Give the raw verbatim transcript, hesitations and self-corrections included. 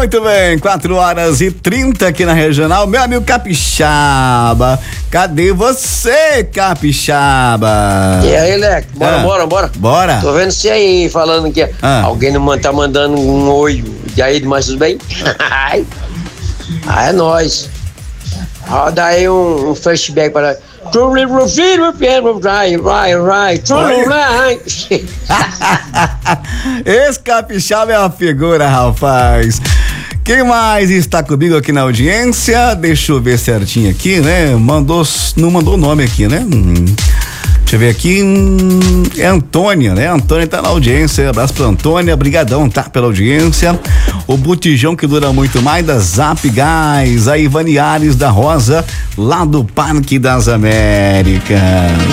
Muito bem, quatro horas e trinta aqui na Regional. Meu amigo Capixaba, cadê você, Capixaba? E aí, Leque, bora, Ah, bora, bora. Bora. Tô vendo você aí falando que Ah. alguém não man- tá mandando um oi. E aí, mas tudo bem? Ah, é nóis. Roda aí um, um flashback para. Esse Capixaba é uma figura, rapaz. Quem mais está comigo aqui na audiência? Deixa eu ver certinho aqui, né? Mandou, não mandou nome aqui, né? Hum. Deixa eu ver aqui, hum, é Antônia, né? Antônia tá na audiência, abraço pra Antônia, brigadão, tá? Pela audiência. O botijão que dura muito mais da Zap Gás, a Ivani Ares da Rosa, lá do Parque das Américas.